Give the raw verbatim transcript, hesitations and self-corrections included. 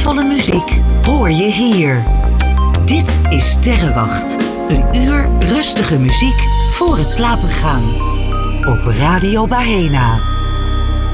sfeervolle muziek hoor je hier. Dit is Sterrenwacht. Een uur rustige muziek voor het slapen gaan. Op Radio Bahena.